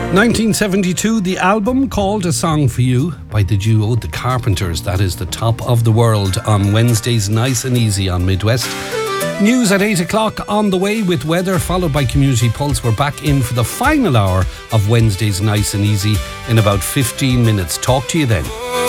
1972, the album called A Song for You by the duo The Carpenters. That is the top of the world on Wednesdays, nice and easy on Midwest. News at 8 o'clock on the way with weather, followed by Community Pulse. We're back in for the final hour of Wednesdays, nice and easy in about 15 minutes. Talk to you then.